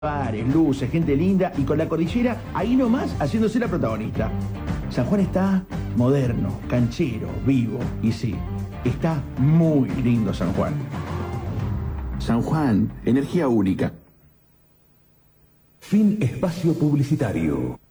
Bares, luces, gente linda y con la cordillera ahí nomás haciéndose la protagonista. San Juan está moderno, canchero, vivo y sí, está muy lindo San Juan. San Juan, energía única. Fin espacio publicitario.